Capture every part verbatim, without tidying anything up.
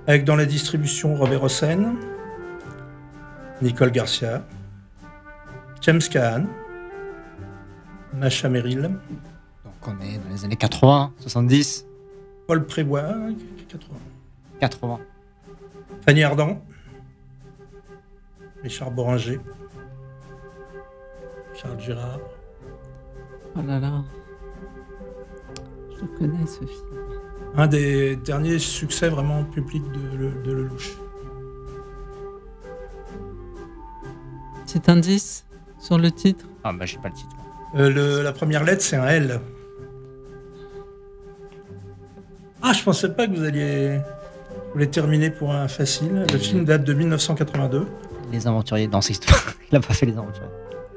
avec dans la distribution Robert Hossein, Nicole Garcia, James Caan, Macha Merrill. Donc on est dans les années quatre-vingts, soixante-dix. Paul Prébois, quatre-vingts. quatre-vingts. Fanny Ardant, Richard Boringer, Charles Gérard. Oh là là. Je le connais, ce film. Un des derniers succès vraiment publics de, de Lelouch. Petit indice sur le titre. Ah bah j'ai pas le titre. Euh, le, la première lettre, c'est un L. Ah, je pensais pas que vous alliez, vous voulez terminer pour un facile. Le film date de dix-neuf cent quatre-vingt-deux. Les Aventuriers, non, c'est histoire. Il a pas fait Les Aventuriers.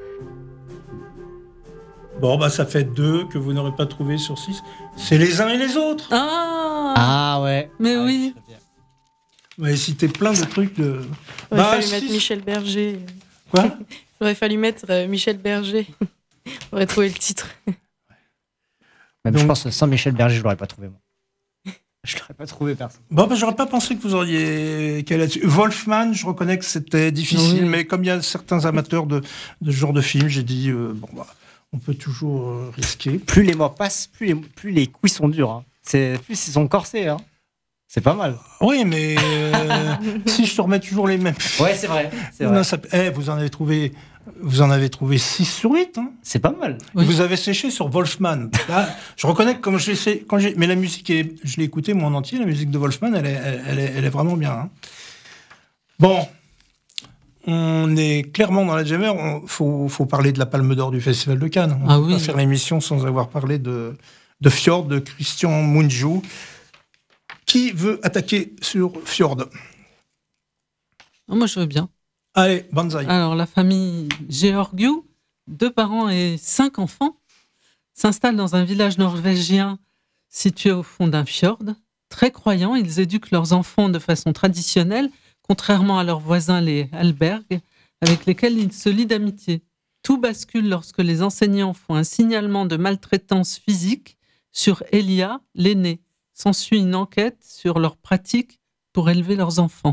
Bon, bah ça fait deux que vous n'aurez pas trouvé sur six. C'est les uns et les autres. Ah, Ah ouais. Mais ah, oui. Vous m'avez cité plein de trucs de... Il aurait Bah, fallu six. mettre Michel Berger. Quoi? Il aurait fallu mettre euh, Michel Berger. On aurait trouvé le titre. Même Donc- je pense que sans Michel Berger, je l'aurais pas trouvé, moi. Je l'aurais pas trouvé, personne. Bon, bah, j'aurais pas pensé que vous auriez qu'elle là-dessus. Wolfman, je reconnais que c'était difficile, Oui. mais comme il y a certains amateurs de, de ce genre de film, j'ai dit, euh, bon, bah, on peut toujours euh, risquer. Plus les mois passent, plus les, plus les couilles sont durs. Hein. C'est, plus ils sont corsés. Hein. C'est pas mal. Oui, mais euh, si je te remets toujours les mêmes. Ouais, c'est vrai. C'est, Non, vrai. ça- eh, vous en avez trouvé, vous en avez trouvé six sur huit. Hein. C'est pas mal. Oui. Vous avez séché sur Wolfman. Là, je reconnais que comme je l'ai, quand j'ai, mais la musique est, je l'ai écoutée moi en entier. La musique de Wolfman, elle est, elle, elle est, elle est vraiment bien. Hein. Bon, on est clairement dans la jammer. Il faut, faut parler de la Palme d'Or du Festival de Cannes. On Ah ne peut oui. pas faire l'émission sans avoir parlé de, de Fjord, de Christian Mungiu. Qui veut attaquer sur Fjord? Oh, moi, je veux bien. Allez, Banzai. Alors, la famille Georgiou, deux parents et cinq enfants, s'installe dans un village norvégien situé au fond d'un fjord. Très croyants, ils éduquent leurs enfants de façon traditionnelle, contrairement à leurs voisins les Albergues, avec lesquels ils se lient d'amitié. Tout bascule lorsque les enseignants font un signalement de maltraitance physique sur Elia, l'aîné. S'ensuit une enquête sur leurs pratiques pour élever leurs enfants.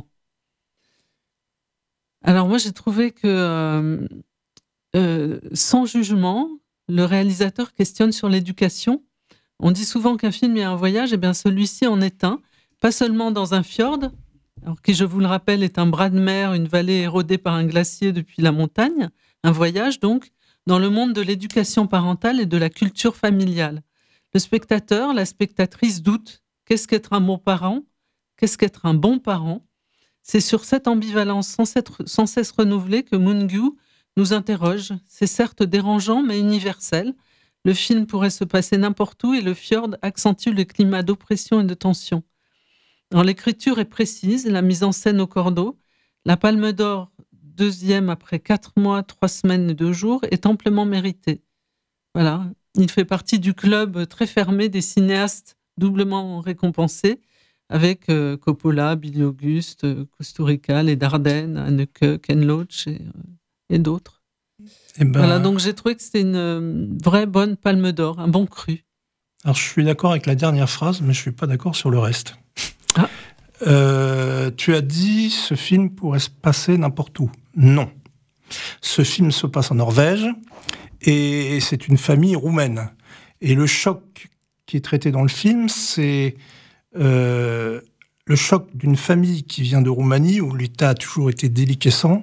Alors moi, j'ai trouvé que, euh, euh, sans jugement, le réalisateur questionne sur l'éducation. On dit souvent qu'un film est un voyage, et bien celui-ci en est un, pas seulement dans un fjord, alors qui, je vous le rappelle, est un bras de mer, une vallée érodée par un glacier depuis la montagne, un voyage donc dans le monde de l'éducation parentale et de la culture familiale. Le spectateur, la spectatrice doute. Qu'est-ce qu'être un bon parent? Qu'est-ce qu'être un bon parent? C'est sur cette ambivalence sans, être, sans cesse renouvelée que Mungiu nous interroge. C'est certes dérangeant, mais universel. Le film pourrait se passer n'importe où et le fjord accentue le climat d'oppression et de tension. Alors, l'écriture est précise, la mise en scène au cordeau. La Palme d'Or, deuxième après quatre mois, trois semaines et deux jours, est amplement méritée. Voilà. Il fait partie du club très fermé des cinéastes doublement récompensés, avec euh, Coppola, Billy Auguste, euh, Kusturica, les Dardenne, Haneke, Ken Loach et, euh, et d'autres. Eh ben, Voilà, donc j'ai trouvé que c'était une euh, vraie bonne Palme d'Or, un bon cru. alors, je suis d'accord avec la dernière phrase, mais je suis pas d'accord sur le reste. Ah. Euh, tu as dit ce film pourrait se passer n'importe où. Non. Ce film se passe en Norvège et c'est une famille roumaine. Et le choc qui est traité dans le film, c'est euh, le choc d'une famille qui vient de Roumanie, où l'État a toujours été déliquescent,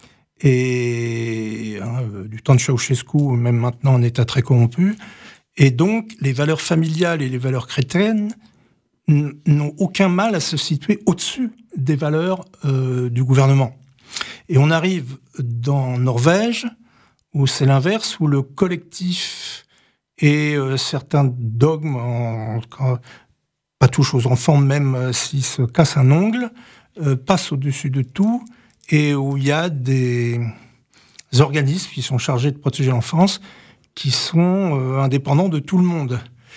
et hein, du temps de Ceausescu, même maintenant un État très corrompu. Et donc, les valeurs familiales et les valeurs chrétiennes n- n'ont aucun mal à se situer au-dessus des valeurs euh, du gouvernement. Et on arrive dans Norvège, où c'est l'inverse, où le collectif et euh, certains dogmes, en, en tout cas, pas touche aux enfants, même euh, s'ils se cassent un ongle, euh, passent au-dessus de tout, et où il y a des organismes qui sont chargés de protéger l'enfance, qui sont euh, indépendants de tout le monde.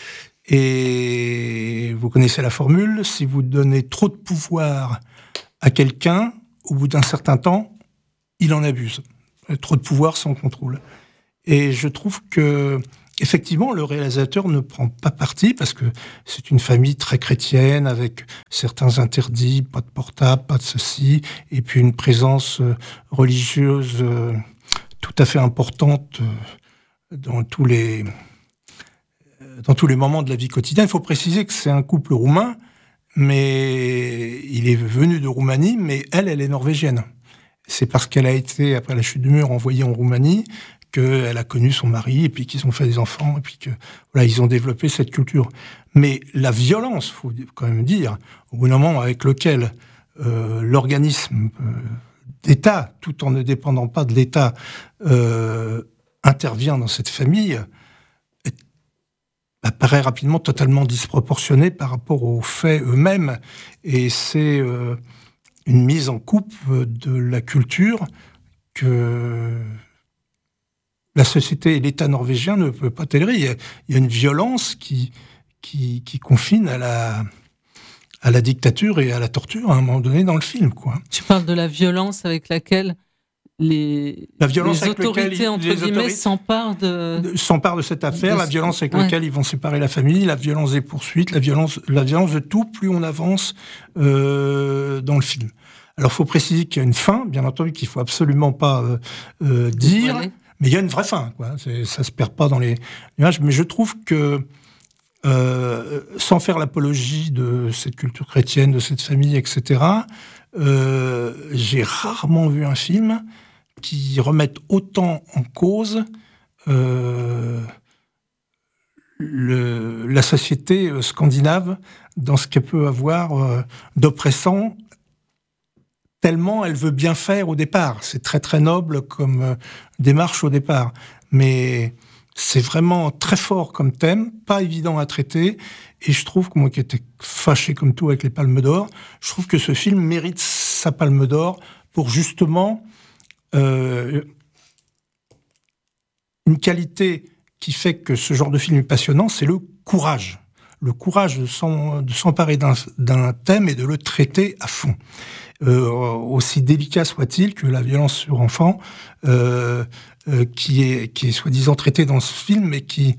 Et vous connaissez la formule, si vous donnez trop de pouvoir à quelqu'un, au bout d'un certain temps, il en abuse. Trop de pouvoir sans contrôle. Et je trouve que effectivement, le réalisateur ne prend pas parti parce que c'est une famille très chrétienne avec certains interdits, pas de portable, pas de ceci, et puis une présence euh, religieuse euh, tout à fait importante euh, dans tous les euh, dans tous les moments de la vie quotidienne. Il faut préciser que c'est un couple roumain, mais il est venu de Roumanie, mais elle, elle est norvégienne. C'est parce qu'elle a été, après la chute du mur, envoyée en Roumanie qu'elle a connu son mari, et puis qu'ils ont fait des enfants, et puis que voilà, ils ont développé cette culture. Mais la violence, faut quand même dire, au bout d'un moment avec lequel euh, l'organisme euh, d'État, tout en ne dépendant pas de l'État, euh, intervient dans cette famille, est, apparaît rapidement totalement disproportionné par rapport aux faits eux-mêmes. Et c'est euh, une mise en coupe de la culture que la société et l'État norvégien ne peuvent pas tolérer. Il y a, il y a une violence qui, qui, qui confine à la, à la dictature et à la torture à un moment donné dans le film, quoi. Tu parles de la violence avec laquelle les, la violence les avec autorités, lequel, entre les guillemets, autorités s'emparent de... s'emparent de cette affaire, de... la violence avec ouais. laquelle ils vont séparer la famille, la violence des poursuites, la violence, la violence de tout, plus on avance euh, dans le film. Alors, il faut préciser qu'il y a une fin, bien entendu, qu'il ne faut absolument pas euh, euh, dire... Voilà. Mais il y a une vraie fin, quoi. C'est, ça se perd pas dans les nuages. Mais je trouve que, euh, sans faire l'apologie de cette culture chrétienne, de cette famille, et cetera, euh, j'ai rarement vu un film qui remette autant en cause euh, le, la société scandinave dans ce qu'elle peut avoir euh, d'oppressant, tellement elle veut bien faire au départ. C'est très très noble comme euh, démarche au départ. Mais c'est vraiment très fort comme thème, pas évident à traiter. Et je trouve que moi qui étais fâché comme tout avec les Palmes d'Or, je trouve que ce film mérite sa Palme d'Or pour justement euh, une qualité qui fait que ce genre de film est passionnant, c'est le courage. Le courage de, s'en, de s'emparer d'un, d'un thème et de le traiter à fond. Euh, aussi délicat soit-il que la violence sur enfants, euh, euh, qui est qui est soi-disant traitée dans ce film, mais qui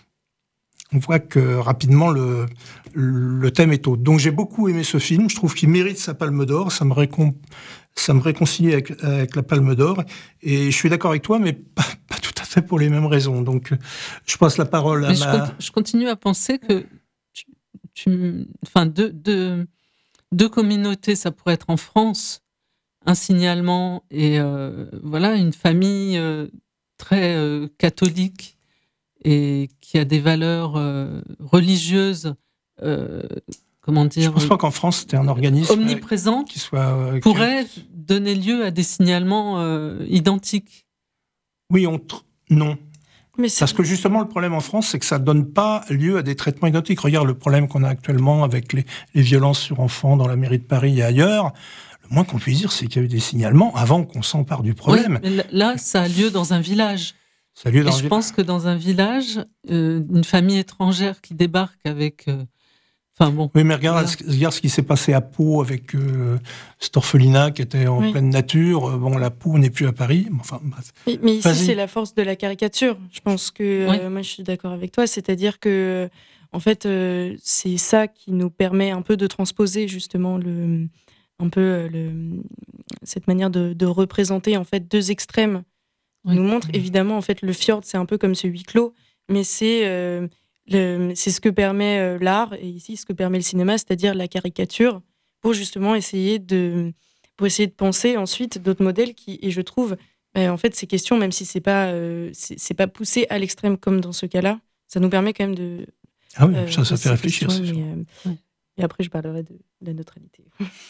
on voit que rapidement le le thème est autre. Donc j'ai beaucoup aimé ce film. Je trouve qu'il mérite sa Palme d'Or. Ça me récon... ça me réconcilie avec, avec la Palme d'Or. Et je suis d'accord avec toi, mais pas, pas tout à fait pour les mêmes raisons. Donc je passe la parole à mais ma. Je, je continue à penser que tu, tu enfin de de Deux communautés, ça pourrait être en France, un signalement et euh, voilà une famille euh, très euh, catholique et qui a des valeurs euh, religieuses, euh, comment dire, Je pense pas qu'en France c'était un organisme omniprésente qui soit euh, pourrait qui... donner lieu à des signalements euh, identiques. Oui, on tr... non. Mais Parce que justement, le problème en France, c'est que ça ne donne pas lieu à des traitements identiques. Regarde le problème qu'on a actuellement avec les, les violences sur enfants dans la mairie de Paris et ailleurs. Le moins qu'on puisse dire, c'est qu'il y a eu des signalements avant qu'on s'empare du problème. Oui, mais là, ça a lieu dans un village. Ça a lieu dans et un je village. pense que dans un village, euh, une famille étrangère qui débarque avec... Euh, Enfin bon. Oui, mais regarde, voilà. regarde ce qui s'est passé à Pau avec euh, cette orphelinat qui était en oui. pleine nature. Bon, la Pau n'est plus à Paris. Enfin, bref. Mais, mais ici, c'est la force de la caricature. Je pense que oui. euh, moi, je suis d'accord avec toi. C'est-à-dire que, en fait, euh, c'est ça qui nous permet un peu de transposer justement le, un peu le, cette manière de, de représenter en fait deux extrêmes. Oui. Nous montre évidemment en fait le fjord, c'est un peu comme ce huis clos, mais c'est euh, Le, c'est ce que permet euh, l'art et ici ce que permet le cinéma, c'est-à-dire la caricature, pour justement essayer de, pour essayer de penser ensuite d'autres modèles qui, et je trouve, bah, en fait, ces questions, même si c'est pas, euh, c'est, c'est pas poussé à l'extrême comme dans ce cas-là, ça nous permet quand même de. Ah oui, euh, ça, ça fait réfléchir. C'est mais, euh, et après, je parlerai de, de la neutralité.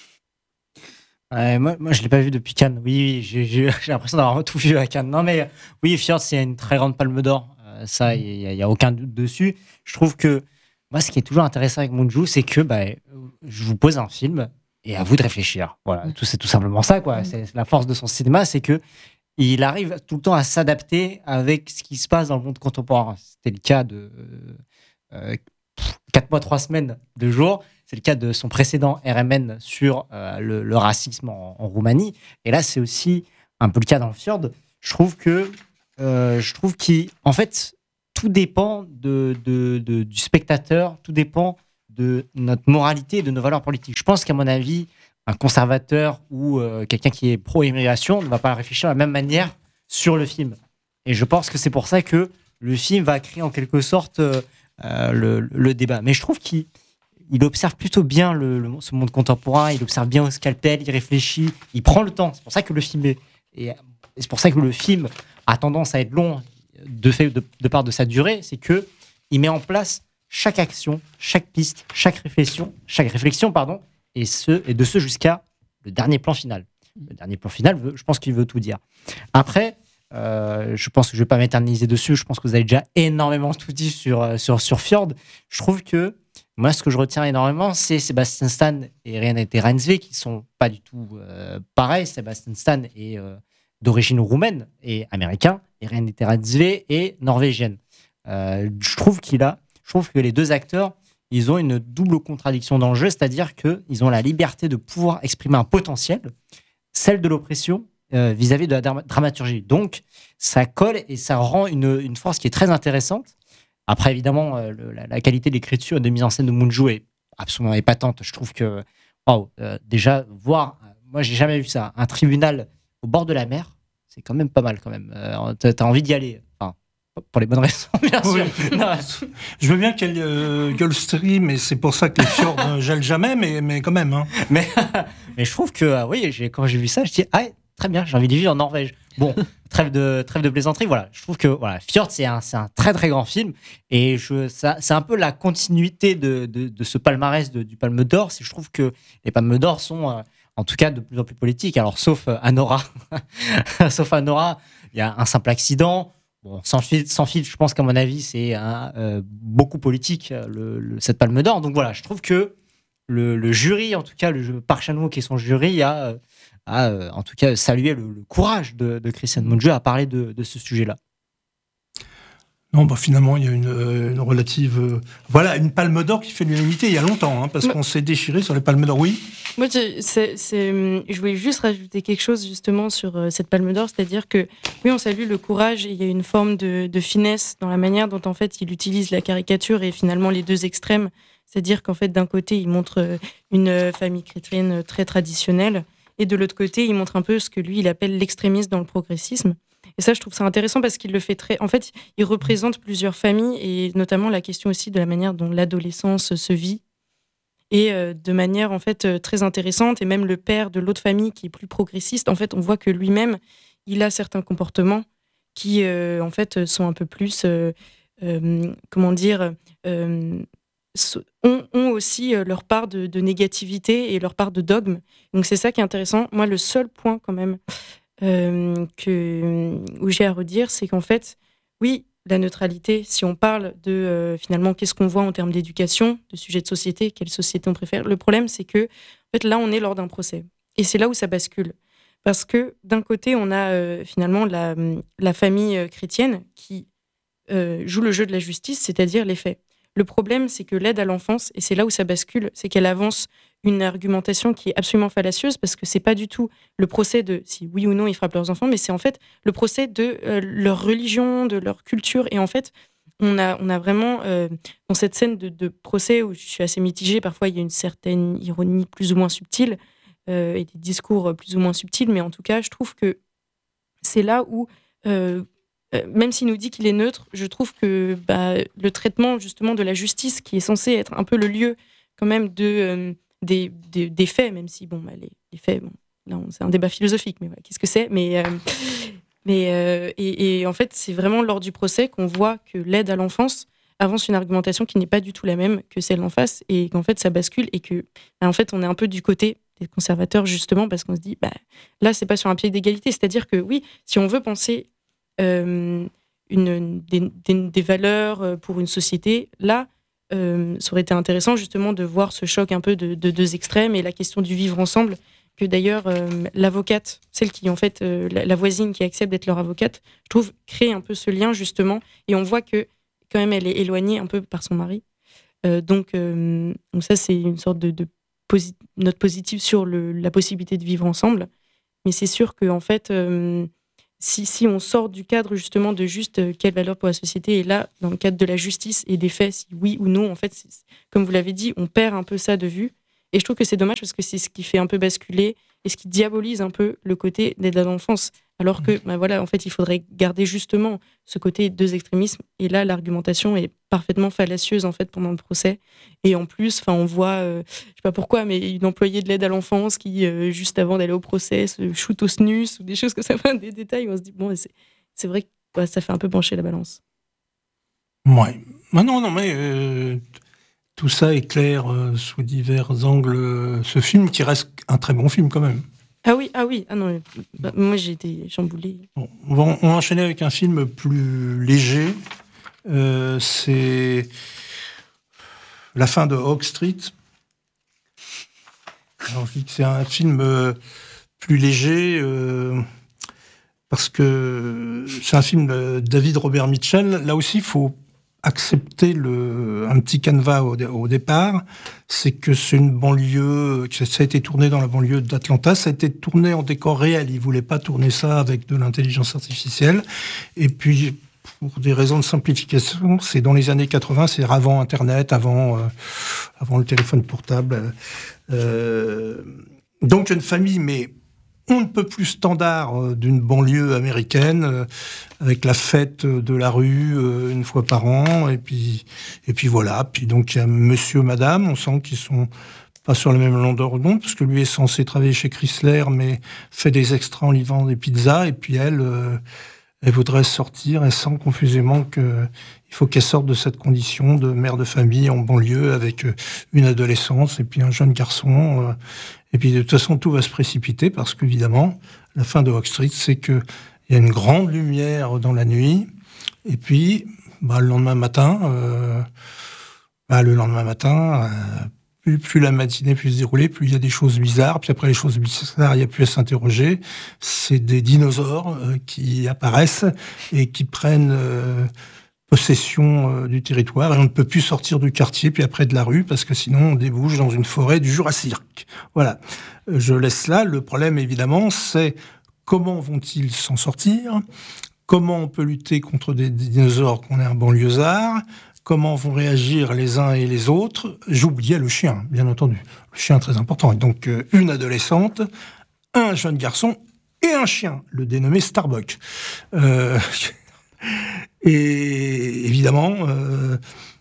Ouais, moi, moi, je l'ai pas vu depuis Cannes. Oui, oui j'ai, j'ai, j'ai l'impression d'avoir tout vu à Cannes. Non, mais oui, Fjord, c'est une très grande palme d'or. Ça, il n'y a, a aucun doute dessus. Je trouve que moi, ce qui est toujours intéressant avec Mungiu, c'est que bah, je vous pose un film et à vous de réfléchir. Voilà, tout, c'est tout simplement ça, quoi. C'est, c'est la force de son cinéma, c'est que il arrive tout le temps à s'adapter avec ce qui se passe dans le monde contemporain. C'était le cas de euh, quatre mois, trois semaines, deux jours. C'est le cas de son précédent R M N sur euh, le, le racisme en, en Roumanie. Et là, c'est aussi un peu le cas dans le Fjord. Je trouve que Euh, je trouve qu'en fait, tout dépend de, de, de, du spectateur, tout dépend de notre moralité et de nos valeurs politiques. Je pense qu'à mon avis, un conservateur ou euh, quelqu'un qui est pro-immigration ne va pas réfléchir de la même manière sur le film. Et je pense que c'est pour ça que le film va créer en quelque sorte euh, le, le débat. Mais je trouve qu'il il observe plutôt bien le, le, ce monde contemporain, il observe bien au scalpel, il réfléchit, il prend le temps. C'est pour ça que le film est, et c'est pour ça que le film a tendance à être long de, fait, de, de part de sa durée, c'est que il met en place chaque action, chaque piste, chaque réflexion, chaque réflexion, pardon, et, ce, et de ce jusqu'à le dernier plan final. Le dernier plan final, je pense qu'il veut tout dire. Après, euh, je pense que je ne vais pas m'éterniser dessus, je pense que vous avez déjà énormément tout dit sur, sur, sur Fjord. Je trouve que moi, ce que je retiens énormément, c'est Sebastian Stan et Renate Reinsve, qui ne sont pas du tout euh, pareils. Sebastian Stan est euh, d'origine roumaine et américain, et Renate Reinsve est norvégienne. Euh, je trouve qu'il a, je trouve que les deux acteurs, ils ont une double contradiction dans le jeu, c'est-à-dire qu'ils ont la liberté de pouvoir exprimer un potentiel, celle de l'oppression euh, vis-à-vis de la dramaturgie. Donc, ça colle et ça rend une, une force qui est très intéressante. Après, évidemment, euh, le, la, la qualité de l'écriture et de mise en scène de Mungiu est absolument épatante. Je trouve que, wow, euh, déjà, voir, euh, moi, j'ai jamais vu ça, un tribunal au bord de la mer, c'est quand même pas mal, quand même. Euh, t'as, t'as envie d'y aller. Enfin, pour les bonnes raisons, bien sûr. Oui. Non, je veux bien qu'elle euh, Gulfstream, et c'est pour ça que les fjords ne gèlent jamais, mais, mais quand même. Hein. Mais, mais je trouve que, euh, oui, j'ai, quand j'ai vu ça, je dis, ah, très bien, j'ai envie de vivre en Norvège. Bon, trêve de, trêve de plaisanterie, voilà. Je trouve que voilà, Fjord, c'est un, c'est un très très grand film. Et je, ça, c'est un peu la continuité de, de, de ce palmarès de, du Palme d'Or. C'est, je trouve que les Palmes d'Or sont, euh, en tout cas, de plus en plus politiques. Alors, sauf euh, Anora. sauf Anora, il y a un simple accident. Bon, sans fil, sans fil, je pense qu'à mon avis, c'est un, euh, beaucoup politique, le, le, cette Palme d'Or. Donc voilà, je trouve que le, le jury, en tout cas, le Park Chan-wook qui est son jury, a, euh, a euh, en tout cas salué le, le courage de, de Christian Mungiu à parler de, de ce sujet-là. Non, bah finalement, il y a une, une relative... Euh, voilà, une Palme d'Or qui fait l'unanimité il y a longtemps, hein, parce bah, qu'on s'est déchiré sur les Palmes d'Or, oui. Moi, c'est, c'est, je voulais juste rajouter quelque chose justement sur euh, cette Palme d'Or, c'est-à-dire que, oui, on salue le courage et il y a une forme de, de finesse dans la manière dont, en fait, il utilise la caricature et finalement les deux extrêmes. C'est-à-dire qu'en fait, d'un côté, il montre une famille chrétienne très traditionnelle et de l'autre côté, il montre un peu ce que lui, il appelle l'extrémisme dans le progressisme. Et ça, je trouve ça intéressant parce qu'il le fait très... En fait, il représente plusieurs familles et notamment la question aussi de la manière dont l'adolescence se vit et euh, de manière, en fait, euh, très intéressante. Et même le père de l'autre famille qui est plus progressiste, en fait, on voit que lui-même, il a certains comportements qui, euh, en fait, sont un peu plus... Euh, euh, comment dire euh, ont, ont aussi leur part de, de négativité et leur part de dogme. Donc, c'est ça qui est intéressant. Moi, le seul point, quand même... Euh, que, où j'ai à redire, c'est qu'en fait, oui, la neutralité, si on parle de euh, finalement qu'est-ce qu'on voit en termes d'éducation, de sujets de société, quelle société on préfère, le problème c'est que en fait, là on est lors d'un procès. Et c'est là où ça bascule. Parce que d'un côté, on a euh, finalement la, la famille euh, chrétienne qui euh, joue le jeu de la justice, c'est-à-dire les faits. Le problème, c'est que l'aide à l'enfance, et c'est là où ça bascule, c'est qu'elle avance une argumentation qui est absolument fallacieuse parce que c'est pas du tout le procès de si oui ou non ils frappent leurs enfants, mais c'est en fait le procès de euh, leur religion, de leur culture. Et en fait, on a, on a vraiment, euh, dans cette scène de, de procès où je suis assez mitigée, parfois il y a une certaine ironie plus ou moins subtile euh, et des discours plus ou moins subtils, mais en tout cas, je trouve que c'est là où... Euh, même s'il nous dit qu'il est neutre, je trouve que bah, le traitement justement de la justice, qui est censé être un peu le lieu quand même de, euh, des, des, des faits, même si bon, bah, les, les faits, bon, là, on, c'est un débat philosophique, mais voilà, qu'est-ce que c'est mais, euh, mais, euh, et, et en fait, c'est vraiment lors du procès qu'on voit que l'aide à l'enfance avance une argumentation qui n'est pas du tout la même que celle en face, et qu'en fait, ça bascule, et que bah, en fait, on est un peu du côté des conservateurs, justement, parce qu'on se dit, bah, là, c'est pas sur un pied d'égalité, c'est-à-dire que oui, si on veut penser Euh, une, des, des, des valeurs pour une société, là, euh, ça aurait été intéressant justement de voir ce choc un peu de, de deux extrêmes et la question du vivre ensemble, que d'ailleurs euh, l'avocate, celle qui en fait, euh, la, la voisine qui accepte d'être leur avocate, je trouve, crée un peu ce lien justement, et on voit que quand même elle est éloignée un peu par son mari. Euh, donc, euh, donc ça, c'est une sorte de, de posi- note positive sur le, la possibilité de vivre ensemble, mais c'est sûr que en fait... Euh, si, si on sort du cadre justement de juste euh, quelle valeur pour la société, et là, dans le cadre de la justice et des faits, si oui ou non, en fait, c'est, comme vous l'avez dit, on perd un peu ça de vue. Et je trouve que c'est dommage parce que c'est ce qui fait un peu basculer et ce qui diabolise un peu le côté d'aide à l'enfance. Alors que, bah voilà, en fait, il faudrait garder justement ce côté deux extrémismes. Et là, l'argumentation est parfaitement fallacieuse en fait pendant le procès. Et en plus, enfin, on voit, euh, je sais pas pourquoi, mais une employée de l'aide à l'enfance qui, euh, juste avant d'aller au procès, se shoot au snus ou des choses comme ça, enfin, des détails. Où on se dit bon, c'est, c'est vrai que ouais, ça fait un peu pencher la balance. Ouais. Ah non, non, mais euh, tout ça éclaire euh, sous divers angles euh, ce film qui reste un très bon film quand même. Ah oui, ah oui, ah non, bah, moi j'ai été chamboulée. Bon, on, va, on va enchaîner avec un film plus léger. Euh, c'est La fin de Hawk Street. Alors, je dis que c'est un film euh, plus léger euh, parce que c'est un film de David Robert Mitchell. Là aussi, il faut accepter le, un petit canevas au, au départ. C'est que c'est une banlieue, que ça a été tourné dans la banlieue d'Atlanta. Ça a été tourné en décor réel. Ils ne voulaient pas tourner ça avec de l'intelligence artificielle. Et puis, pour des raisons de simplification, c'est dans les années quatre-vingts, c'est avant Internet, avant, euh, avant le téléphone portable. Euh, donc, une famille, mais on ne peut plus standard d'une banlieue américaine, euh, avec la fête de la rue euh, une fois par an, et puis, et puis voilà. Puis donc, il y a monsieur, madame, on sent qu'ils sont pas sur la même longueur d'onde, parce que lui est censé travailler chez Chrysler, mais fait des extras en livrant des pizzas, et puis elle, euh, elle voudrait sortir, elle sent confusément qu'il faut qu'elle sorte de cette condition de mère de famille en banlieue, avec une adolescence, et puis un jeune garçon. Euh, Et puis, de toute façon, tout va se précipiter parce qu'évidemment, la fin de Hawk Street, c'est qu'il y a une grande lumière dans la nuit. Et puis, bah, le lendemain matin, euh, bah, le lendemain matin, euh, plus, plus la matinée peut se dérouler, plus il y a des choses bizarres. Puis après les choses bizarres, il n'y a plus à s'interroger. C'est des dinosaures euh, qui apparaissent et qui prennent... Euh, possession euh, du territoire, et on ne peut plus sortir du quartier puis après de la rue parce que sinon on débouche dans une forêt du Jurassique. Voilà. Euh, je laisse là. Le problème évidemment, c'est comment vont-ils s'en sortir, comment on peut lutter contre des, des dinosaures qu'on est un banlieusard, comment vont réagir les uns et les autres. J'oubliais le chien, bien entendu. Le chien très important. Et donc euh, une adolescente, un jeune garçon et un chien, le dénommé Starbuck. Euh... Et évidemment, euh,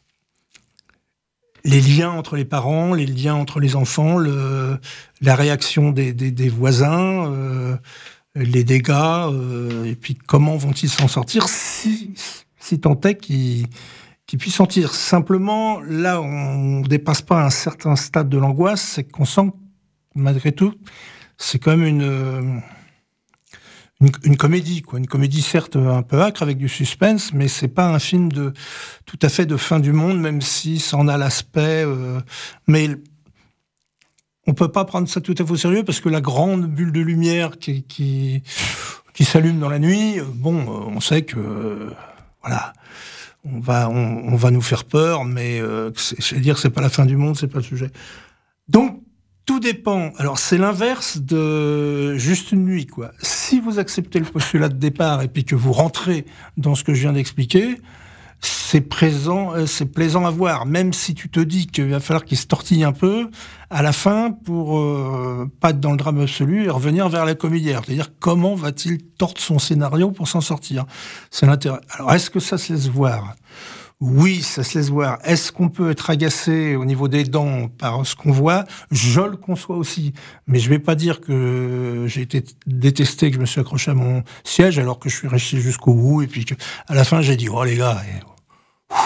les liens entre les parents, les liens entre les enfants, le, la réaction des, des, des voisins, euh, les dégâts, euh, et puis comment vont-ils s'en sortir si, si tant est qu'ils, qu'ils puissent s'en sortir. Simplement, là, on ne dépasse pas un certain stade de l'angoisse, c'est qu'on sent, malgré tout, c'est quand même une... Une, une comédie, quoi. Une comédie certes un peu âcre avec du suspense, mais c'est pas un film de tout à fait de fin du monde, même si ça en a l'aspect. Euh, mais on peut pas prendre ça tout à fait au sérieux parce que la grande bulle de lumière qui qui, qui s'allume dans la nuit, bon, on sait que euh, voilà, on va on, on va nous faire peur, mais euh, c'est, je veux dire, c'est pas la fin du monde, c'est pas le sujet. Donc tout dépend. Alors, c'est l'inverse de Juste une nuit, quoi. Si vous acceptez le postulat de départ et puis que vous rentrez dans ce que je viens d'expliquer, c'est présent, c'est plaisant à voir. Même si tu te dis qu'il va falloir qu'il se tortille un peu à la fin pour euh, pas être dans le drame absolu et revenir vers la comédienne. C'est-à-dire, comment va-t-il tordre son scénario pour s'en sortir? C'est l'intérêt. Alors, est-ce que ça se laisse voir? Oui, ça se laisse voir. Est-ce qu'on peut être agacé au niveau des dents par ce qu'on voit? Je le conçois aussi. Mais je vais pas dire que j'ai été détesté, que je me suis accroché à mon siège alors que je suis resté jusqu'au bout et puis que, à la fin, j'ai dit, oh les gars, et...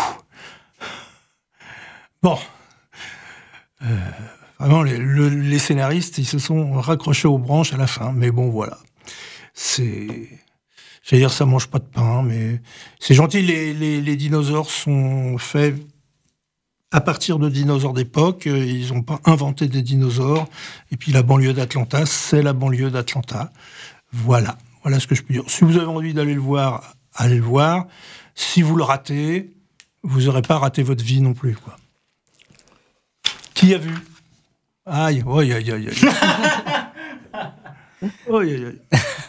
bon. Euh, vraiment, les, le, les scénaristes, ils se sont raccrochés aux branches à la fin. Mais bon, voilà. C'est... J'allais dire, ça mange pas de pain, mais c'est gentil. Les, les, les dinosaures sont faits à partir de dinosaures d'époque. Ils n'ont pas inventé des dinosaures. Et puis la banlieue d'Atlanta, c'est la banlieue d'Atlanta. Voilà. Voilà ce que je peux dire. Si vous avez envie d'aller le voir, allez le voir. Si vous le ratez, vous n'aurez pas raté votre vie non plus, quoi. Qui a vu? Aïe, aïe, aïe, aïe, aïe. Aïe, aïe, aïe.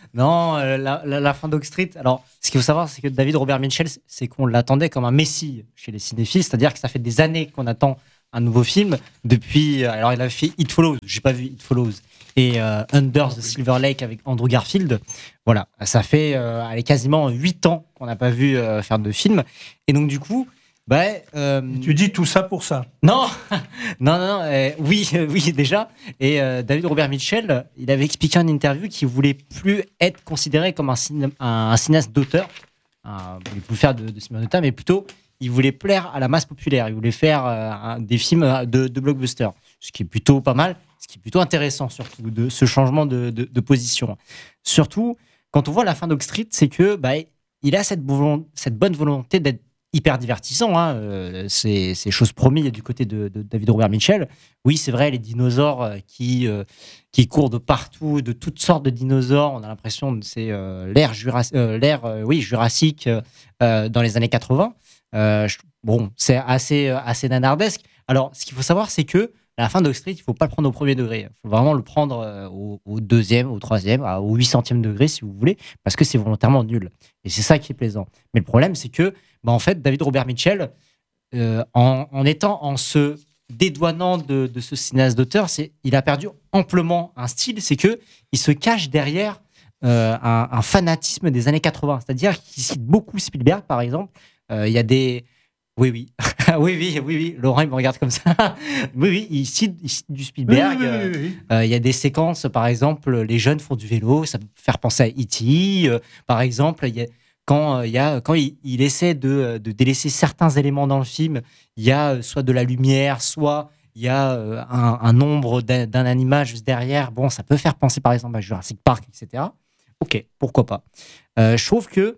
Non, euh, la, la, la fin d'Oak Street. Alors, ce qu'il faut savoir, c'est que David Robert Mitchell, c'est qu'on l'attendait comme un messie chez les cinéphiles, c'est-à-dire que ça fait des années qu'on attend un nouveau film. Depuis, alors il a fait It Follows, j'ai pas vu It Follows, et euh, Under the Silver Lake avec Andrew Garfield. Voilà, ça fait euh, allez, quasiment huit ans qu'on n'a pas vu euh, faire de film. Et donc du coup, bah, euh, tu dis tout ça pour ça? Non, non, non, euh, oui, euh, oui, déjà. Et euh, David Robert Mitchell, il avait expliqué en interview qu'il voulait plus être considéré comme un, ciné- un, un cinéaste d'auteur. Un, il voulait plus faire de, de cinéma d'auteur, mais plutôt, il voulait plaire à la masse populaire. Il voulait faire euh, un, des films de, de blockbuster, ce qui est plutôt pas mal, ce qui est plutôt intéressant, surtout, de ce changement de, de, de position. Surtout, quand on voit la fin d'Oak Street, c'est que bah, il a cette, volont- cette bonne volonté d'être hyper divertissant, hein. euh, c'est, c'est chose promise du côté de, de David Robert Mitchell. Oui, c'est vrai, les dinosaures euh, qui, euh, qui courent de partout, de toutes sortes de dinosaures. On a l'impression que c'est euh, l'ère, Jurass- euh, l'ère euh, oui, jurassique euh, dans les années quatre-vingts. Euh, je, bon, c'est assez, assez nanardesque. Alors, ce qu'il faut savoir, c'est que à la fin d'Oak Street, il ne faut pas le prendre au premier degré. Il faut vraiment le prendre euh, au, au deuxième, au troisième, au huit centième degré, si vous voulez, parce que c'est volontairement nul. Et c'est ça qui est plaisant. Mais le problème, c'est que, bah, en fait, David Robert Mitchell, euh, en, en étant, en se dédouanant de, de ce cinéaste d'auteur, c'est, il a perdu amplement un style. C'est que il se cache derrière euh, un, un fanatisme des années quatre-vingts. C'est-à-dire qu'il cite beaucoup Spielberg, par exemple. Euh, Il y a des Oui, oui. oui, oui, oui, oui. Laurent, il me regarde comme ça. oui, oui, il cite, il cite du Spielberg. Il oui, oui, oui, oui. euh, y a des séquences, par exemple, les jeunes font du vélo, ça peut faire penser à E T Euh, par exemple, y a, quand, y a, quand il, il essaie de, de délaisser certains éléments dans le film, il y a soit de la lumière, soit il y a euh, un, un ombre d'un, d'un animal juste derrière. Bon, ça peut faire penser, par exemple, à Jurassic Park, et cetera. Ok, pourquoi pas. Euh, je trouve que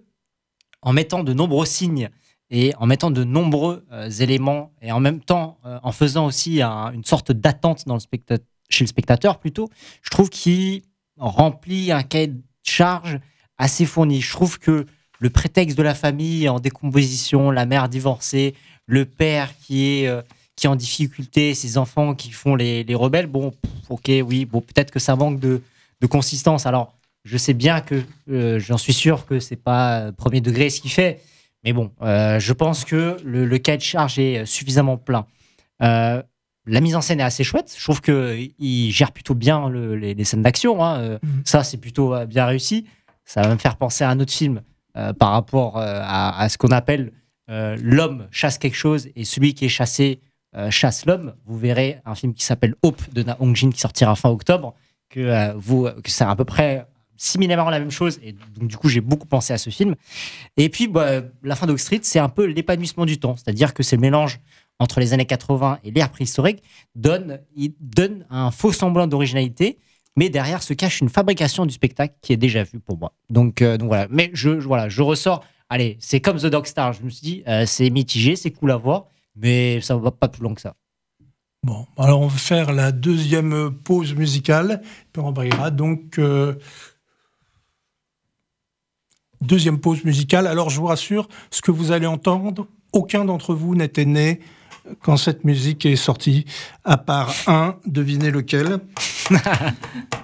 en mettant de nombreux signes et en mettant de nombreux euh, éléments, et en même temps, euh, en faisant aussi un, une sorte d'attente dans le spectateur, chez le spectateur plutôt, je trouve qu'il remplit un cahier de charge assez fourni. Je trouve que le prétexte de la famille en décomposition, la mère divorcée, le père qui est, euh, qui est en difficulté, ses enfants qui font les, les rebelles, bon, pff, ok, oui, bon, peut-être que ça manque de, de consistance. Alors, je sais bien que, euh, j'en suis sûr que c'est pas premier degré ce qu'il fait, mais bon, euh, je pense que le, le cahier de charge est suffisamment plein. Euh, la mise en scène est assez chouette. Je trouve qu'il gère plutôt bien le, les, les scènes d'action. Hein. Euh, mmh. Ça, c'est plutôt euh, bien réussi. Ça va me faire penser à un autre film euh, par rapport euh, à, à ce qu'on appelle euh, l'homme chasse quelque chose et celui qui est chassé euh, chasse l'homme. Vous verrez un film qui s'appelle Hope de Na Hong Jin qui sortira fin octobre, que, euh, vous, que c'est à peu près similairement la même chose, et donc du coup j'ai beaucoup pensé à ce film. Et puis bah, la fin d'Oak Street, c'est un peu l'épanouissement du temps, c'est-à-dire que c'est le mélange entre les années quatre-vingts et l'ère préhistorique, donne, il donne un faux semblant d'originalité, mais derrière se cache une fabrication du spectacle qui est déjà vue pour moi. Donc, euh, donc voilà, mais je, je, voilà, je ressors, allez, c'est comme The Dog Star, je me suis dit, euh, c'est mitigé, c'est cool à voir, mais ça va pas plus loin que ça. Bon, alors on va faire la deuxième pause musicale, puis on brillera donc... Euh Deuxième pause musicale. Alors, je vous rassure, ce que vous allez entendre, aucun d'entre vous n'était né quand cette musique est sortie, à part un, devinez lequel.